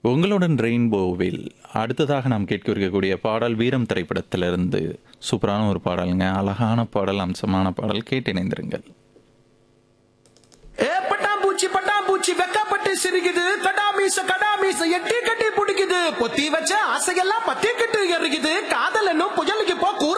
உங்களுடன் ரெயின்போவில் அடுத்ததாக நாம் கேட்க இருக்கக்கூடிய பாடல் வீரம் திரைப்படத்திலிருந்து சூப்பரான ஒரு பாடலுங்க. அழகான பாடல், அம்சமான பாடல். கேட்டு இணைந்திருங்கள். ஏ பட்டாம்பூச்சி வெக்கப்பட்டு சிரிக்குது, கடாமீச எட்டி கட்டி பிடிக்குது, பொத்தி வச்ச ஆசையெல்லாம் பத்தி கிட்டு எறிக்குது, காதல்